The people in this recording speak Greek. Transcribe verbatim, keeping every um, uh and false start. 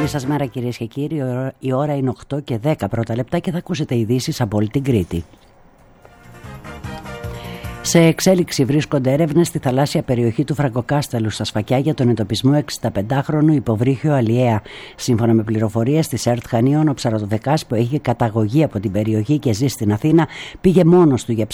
Καλή σας μέρα κυρίες και κύριοι, η ώρα είναι οκτώ και δέκα πρώτα λεπτά και θα ακούσετε ειδήσεις από όλη την Κρήτη. Σε εξέλιξη βρίσκονται έρευνες στη θαλάσσια περιοχή του Φραγκοκάστελου στα Σφακιά για τον εντοπισμό εξηνταπεντάχρονου υποβρύχιο αλλιέα. Σύμφωνα με πληροφορίες της ΕΡΤ Χανίων, ο ψαροδεκάς που έχει καταγωγή από την περιοχή και ζει στην Αθήνα πήγε μόνος του για